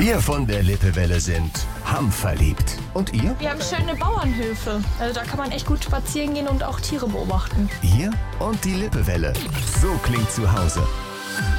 Wir von der Lippewelle sind hamverliebt. Und ihr? Wir haben schöne Bauernhöfe. Also da kann man echt gut spazieren gehen und auch Tiere beobachten. Ihr und die Lippewelle. So klingt zu Hause.